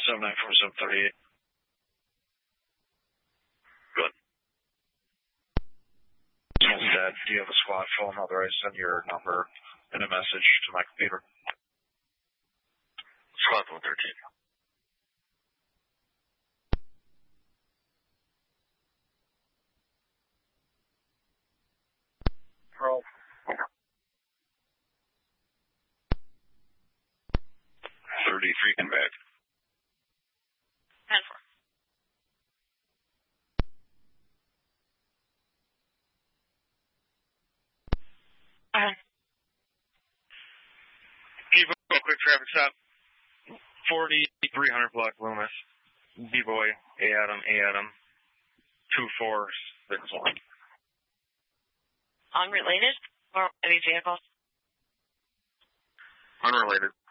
794-738. Good. Dad, do you have a squad phone? Otherwise, send your number and a message to my computer. Squad phone 13. Pearl. 33 can back. 10-4. Evo, quick traffic stop. 4300 block Loomis. B-boy, A-Adam. 2461. Unrelated or any vehicles? Unrelated.